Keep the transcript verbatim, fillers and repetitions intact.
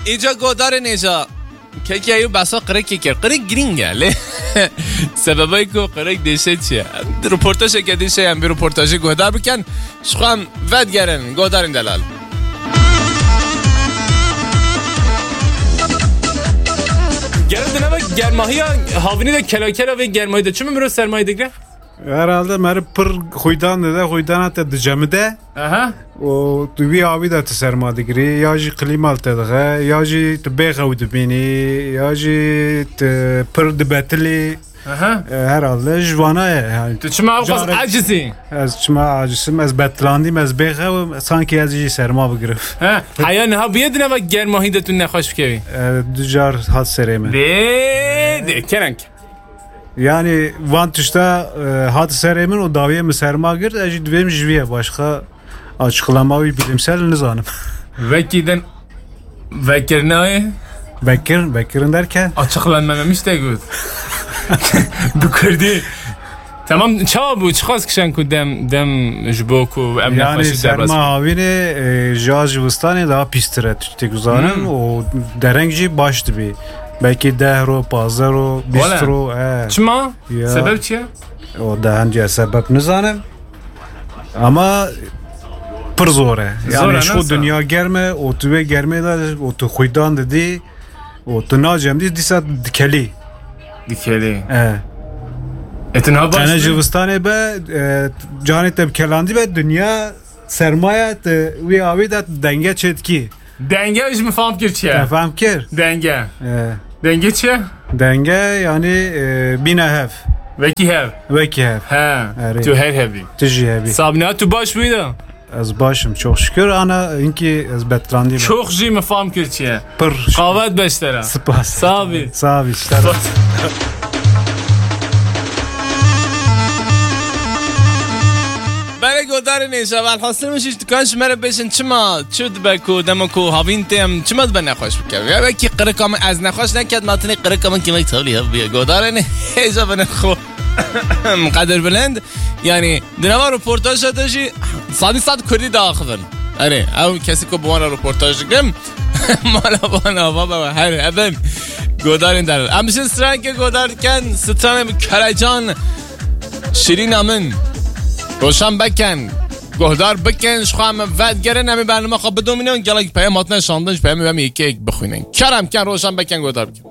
ایجا گودار نیجا که که ایو بسا قره که که قره گرینگه لی سببایی که قره دیشه چیه رپورتاش که دیشه هم بی رپورتاجی گودار بکن شخوام ود گرن گودارین دلال گرد نبا گرماهی هاوینی ده کلاکر و گرماهی ده چون میرو سرمایه دیگه؟ herhalde meri pır kuydan da kuydan hatta dicamide. Aha. O tuvi abi da serma digri ya ji klimal tedğe ya ji tbeğe udbini ya ji pır dibetli. Aha. Herhalde jvana yani. Tu çma avqas acizi. Az çma acizim az betlandim az beğe sanki az ji serma bigirif. Ha. Hayan ha biyedine ve germahi de tu nekhoş bikevi. Ducar hat sereme. De de kerenk. Yani van tuşta hat seremin o daviye mi serma gir eci dvem jviye başka açıklama bir bilimsel nizanım. Vekiden vekirnayı Bekir, Bekir'in derken açıklanmamış da gud. Dukardi. Tamam çava bu çıkaz kişen ku dem dem jboku emne yani serma havini jaz jivistani daha pistir tüte guzanım o derengci baştı bir. Belki dehro, pazaro, bistro. Çma? Sebep çiye? O daha önce sebep nizanım. Ama pır zor. Yani şu dünya germe, o tüve germe de, o tu kuydan dedi, o tu nacem dedi, disa dikeli. Dikeli. Evet. Etin ha başlı? Yani Civistane be, cani teb kelandi be, dünya sermaye ve abi de denge çetki. Denge hiç mi fahm kir çiye? Fahm kir. Denge. Evet. Denge çiye? Denge yani e, bine hev. Veki hev. Veki hev. He. Tu her hevi. Tiji hevi. Sabine tu baş buydu? Az başım çok şükür ana inki az betlandim. Çok ji mi fahm kir çiye? Pır. Qavet beştera. Spas. Sabi. Sabi işte. برای گودار نیست اول حاصل میشی دکانش مره بشن چما چود بکو دمکو هاوین تیم چما دب نخوش بکن یا وکی قره کام از نخوش نکرد ماتنی قره کام کی میت خالی ها بیا گودار نه هیچا بنخو قدر بلند یعنی دنوا رپورتاج داشتی صدی صد کردی داخلن اره او کسی کو بوان رپورتاج گم مالا بانا بابا هر ابم گودار این در امشن سران که گودار کن ستران کلجان شیرین امن روشن بکن گهدار بکن شخوام ود گرن همی برنامه خواب بدومینه گلک پیام هاتنه شاندنش پیام همی یکی یک بخوینن کرم کن روشن بکن گهدار بکن